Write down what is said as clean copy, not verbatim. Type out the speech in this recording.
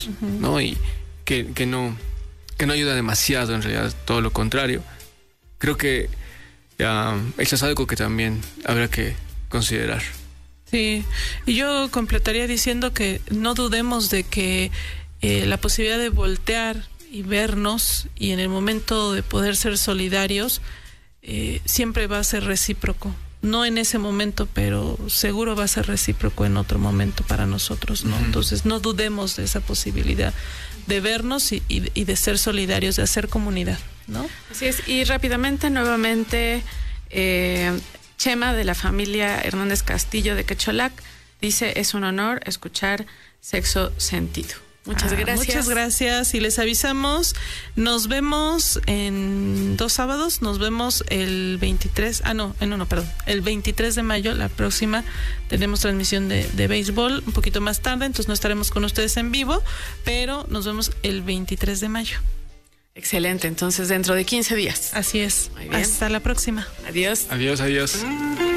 ¿no? Y que no ayuda demasiado, en realidad, todo lo contrario. Creo que eso es algo que también habrá que considerar. Sí, y yo completaría diciendo que no dudemos de que la posibilidad de voltear y vernos, y en el momento de poder ser solidarios, siempre va a ser recíproco. No en ese momento, pero seguro va a ser recíproco en otro momento para nosotros, ¿no? Entonces no dudemos de esa posibilidad de vernos y de ser solidarios, de hacer comunidad, ¿no? Así es, y rápidamente, nuevamente, Chema, de la familia Hernández Castillo de Quecholac, dice: es un honor escuchar Sexo Sentido. Muchas gracias. Muchas gracias, y les avisamos, nos vemos en 2 sábados, nos vemos el 23, el 23 de mayo, la próxima, tenemos transmisión de béisbol un poquito más tarde, entonces no estaremos con ustedes en vivo, pero nos vemos el 23 de mayo. Excelente, entonces dentro de 15 días. Así es. Muy bien. Hasta la próxima. Adiós. Adiós.